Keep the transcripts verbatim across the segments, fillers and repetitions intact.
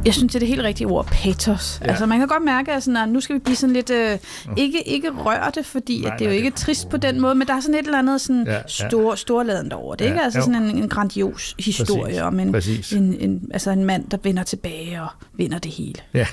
Jeg synes, det er det helt rigtige ord, patos. Ja. Altså, man kan godt mærke, at, sådan, at nu skal vi blive sådan lidt, øh, ikke, ikke rørte, fordi nej, at det er jo ikke det. Trist på den måde, men der er sådan et eller andet sådan ja, stor, storladent over det. Ja, ikke? Altså jo. Sådan en, en grandios historie præcis, om en, en, en, altså en mand, der vender tilbage og vinder det hele. Ja.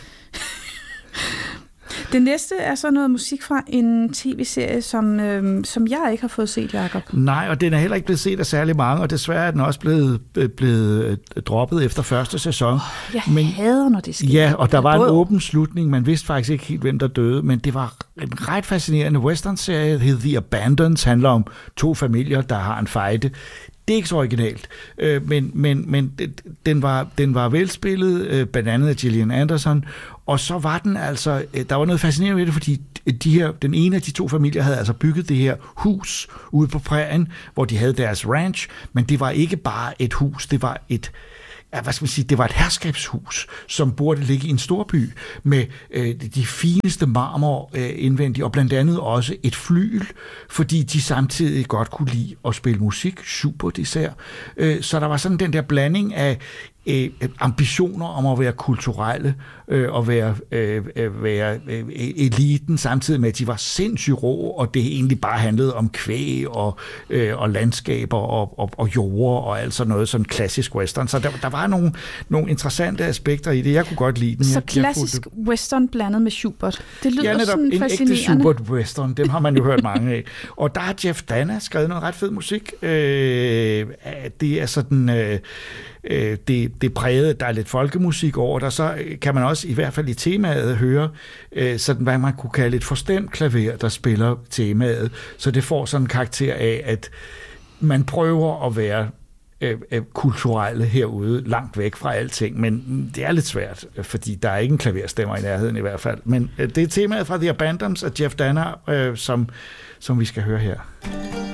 Det næste er så noget musik fra en tv-serie, som, øhm, som jeg ikke har fået set, Jacob. Nej, og den er heller ikke blevet set af særlig mange, og desværre er den også blevet, blevet droppet efter første sæson. Oh, jeg men, hader, når det sker. Ja, og der var en åben slutning. Man vidste faktisk ikke helt, hvem der døde, men det var en ret fascinerende western-serie, der hedder The Abandons, handler om to familier, der har en fejde. Det er ikke så originalt, øh, men, men, men den, var, den var velspillet, øh, blandt andet af Gillian Anderson, og så var den altså, øh, der var noget fascinerende ved det, fordi de her, den ene af de to familier havde altså bygget det her hus ude på prærien, hvor de havde deres ranch, men det var ikke bare et hus, det var et Ja, hvad skal man sige, det var et herskabshus, som burde ligge i en storby med øh, de fineste marmor øh, indvendigt, og blandt andet også et flygel, fordi de samtidig godt kunne lide at spille musik, Schubert især. Øh, så der var sådan den der blanding af øh, ambitioner om at være kulturelle øh, og være, øh, være øh, eliten, samtidig med, at de var sindssygt rå, og det egentlig bare handlede om kvæg og, øh, og landskaber og, og, og jorder og alt sådan noget, sådan klassisk western. Så der, der var nogle, nogle interessante aspekter i det. Jeg kunne godt lide den. Så jeg, klassisk jeg kunne... western blandet med Schubert. Det lyder ja, netop, sådan en fascinerende. ægte Schubert western, dem har man jo hørt mange af. Og der har Jeff Dana skrevet noget ret fed musik. Øh, det er sådan... Øh, Det, det prægede, der er lidt folkemusik over der, så kan man også i hvert fald i temaet høre sådan, hvad man kunne kalde et forstemt klaver, der spiller temaet, så det får sådan en karakter af, at man prøver at være øh, kulturelle herude, langt væk fra alting, men det er lidt svært, fordi der er ikke en klaverstemmer i nærheden i hvert fald, men det er temaet fra The Abandons af Jeff Dana, øh, som, som vi skal høre her.